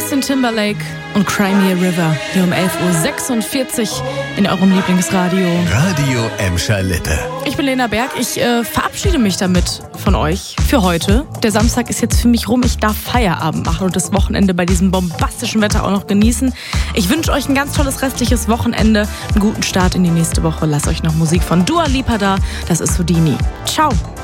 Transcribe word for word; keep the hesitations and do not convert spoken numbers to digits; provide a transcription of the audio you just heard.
Justin Timberlake und Cry Me a River hier um elf Uhr sechsundvierzig in eurem Lieblingsradio. Radio Emscher Lippe. Ich bin Lena Berg. Ich äh, verabschiede mich damit von euch für heute. Der Samstag ist jetzt für mich rum. Ich darf Feierabend machen und das Wochenende bei diesem bombastischen Wetter auch noch genießen. Ich wünsche euch ein ganz tolles restliches Wochenende, einen guten Start in die nächste Woche. Lasst euch noch Musik von Dua Lipa da. Das ist Houdini. Ciao.